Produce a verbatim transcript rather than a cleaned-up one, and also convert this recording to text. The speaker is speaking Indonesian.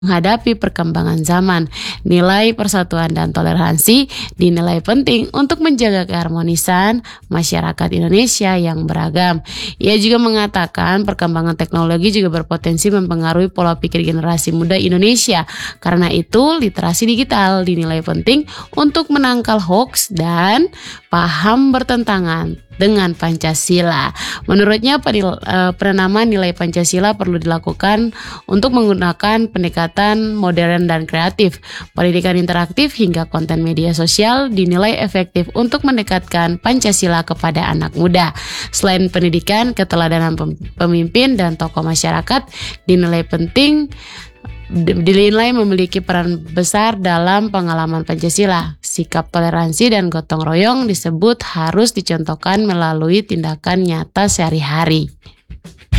menghadapi perkembangan zaman. Nilai persatuan dan toleransi dinilai penting untuk menjaga keharmonisan masyarakat Indonesia yang beragam. Ia juga mengatakan perkembangan teknologi juga berpotensi mempengaruhi pola pikir generasi muda Indonesia. Karena itu, literasi digital dinilai penting untuk menangkal hoaks dan paham bertentangan dengan Pancasila. Menurutnya, penanaman nilai Pancasila perlu dilakukan untuk menggunakan pendekatan modern dan kreatif. Pendidikan interaktif hingga konten media sosial dinilai efektif untuk mendekatkan Pancasila kepada anak muda. Selain pendidikan, keteladanan pemimpin dan tokoh masyarakat dinilai penting dinilai memiliki peran besar dalam pengalaman Pancasila. Sikap toleransi dan gotong royong disebut harus dicontohkan melalui tindakan nyata sehari-hari.